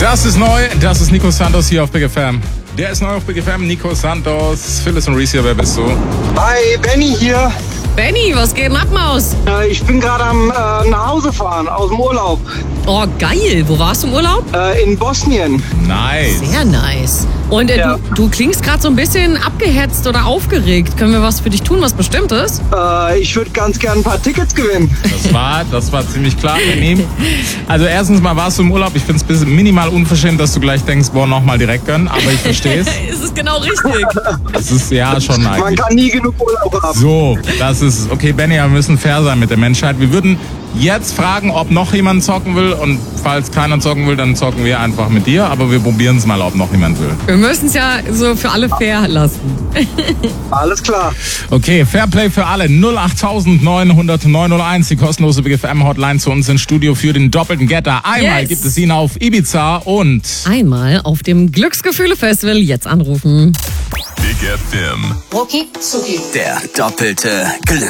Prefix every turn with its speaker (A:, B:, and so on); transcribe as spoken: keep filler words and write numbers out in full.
A: Das ist neu, das ist Nico Santos hier auf Big F M. Der ist neu auf Big F M, Nico Santos, Phyllis und Reese hier, wer bist du?
B: Hi, Benny hier.
C: Benny, was geht denn ab, Maus?
B: Äh, ich bin gerade am äh, nach Hause fahren, aus dem Urlaub.
C: Oh, geil. Wo warst du im Urlaub?
B: Äh, in Bosnien.
A: Nice.
C: Sehr nice. Und äh,
B: Ja.
C: du, du klingst gerade so ein bisschen abgehetzt oder aufgeregt. Können wir was für dich tun, was Bestimmtes?
B: Äh, ich würde ganz gern ein paar Tickets gewinnen.
A: Das war, das war ziemlich klar. Wir nehmen. Also erstens mal warst du im Urlaub. Ich finde es ein bisschen minimal unverschämt, dass du gleich denkst, boah, nochmal direkt gönnen. Aber ich verstehe es.
C: Ist es genau richtig?
A: Es ist ja schon
B: Man
A: eigentlich.
B: kann nie genug Urlaub haben.
A: So, das ist, okay, Benny, wir müssen fair sein mit der Menschheit. Wir würden jetzt fragen, ob noch jemand zocken will, und falls keiner zocken will, dann zocken wir einfach mit dir, aber wir probieren es mal, ob noch jemand will.
C: Wir müssen es ja so für alle fair lassen.
B: Alles klar.
A: Okay, Fairplay für alle, null acht neun null null neun null eins, die kostenlose Big F M Hotline zu uns ins Studio für den doppelten Getter. Einmal
C: Yes.
A: gibt es ihn auf Ibiza und
C: Einmal auf dem Glücksgefühle-Festival jetzt anrufen.
D: Big F M.
E: Rucki Zucki.
F: Der doppelte Glück.